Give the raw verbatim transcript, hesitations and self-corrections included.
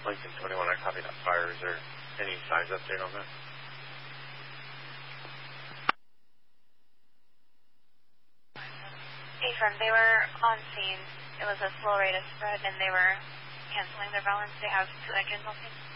Lincoln twenty-one, I copy that fire. Is there any size update on that? Hey, friend, they were on scene. It was a slow rate of spread, and they were canceling their balance. They have two engines on scene.